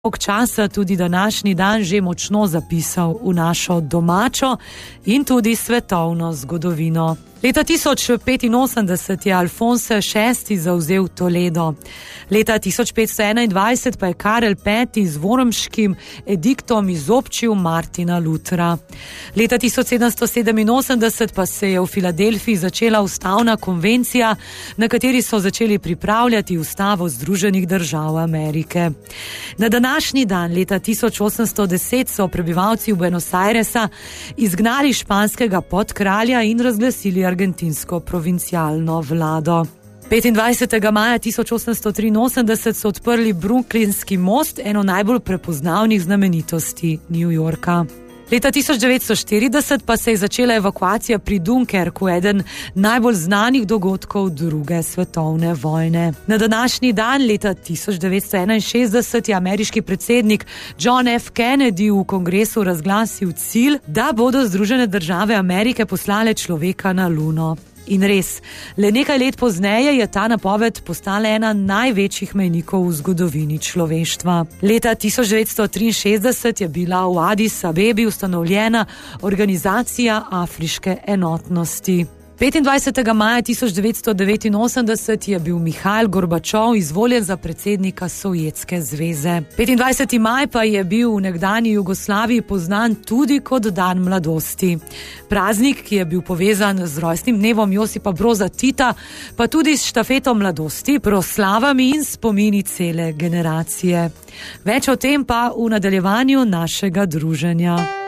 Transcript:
dolg časa tudi današnji dan že močno zapisal v našo domačo in tudi svetovno zgodovino. Leta 1085 je Alfonso VI zavzel Toledo. Leta 1521 pa je Karel V z Wormškim ediktom izobčil Martina Luthera. Leta 1787 pa se je v Filadelfiji začela ustavna konvencija, na kateri so začeli pripravljati ustavo Združenih držav Amerike. Na današnji dan, leta 1810, so prebivalci Buenos Airesa izgnali španskega podkralja in razglasili argentinsko provincialno vlado. 25. maja 1883 so odprli Brooklynski most, eno najbolj prepoznavnih znamenitosti New Yorka. Leta 1940 pa se je začela evakuacija pri Dunkerku, eden najbolj znanih dogodkov druge svetovne vojne. Na današnji dan, leta 1961, je ameriški predsednik John F. Kennedy v kongresu razglasil cilj, da bodo Združene države Amerike poslale človeka na Luno. In res, le nekaj let pozneje je ta napoved postala ena največjih mejnikov v zgodovini človeštva. Leta 1963 je bila v Addis Abebi ustanovljena Organizacija afriške enotnosti. 25. maja 1989 je bil Mihajl Gorbačov izvoljen za predsednika Sovjetske zveze. 25. maj pa je bil v nekdanji Jugoslaviji poznan tudi kot dan mladosti. Praznik, ki je bil povezan z rojstnim dnevom Josipa Broza Tita, pa tudi s štafeto mladosti, proslavami in spomini cele generacije. Več o tem pa v nadaljevanju našega druženja.